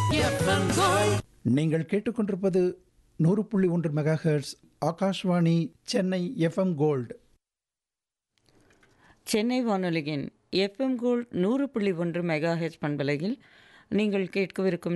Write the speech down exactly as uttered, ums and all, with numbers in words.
FM gold. நீங்கள் கேட்டுக்கொண்டிருப்பது நூறு புள்ளி ஒன்று mega hertz Akashvani Chennai FM gold. Chennai வானொலியின் எஃப்எம் கோல்ட் நூறு புள்ளி ஒன்று மெகா ஹெச் பண்பலையில் நீங்கள் கேட்கவிருக்கும்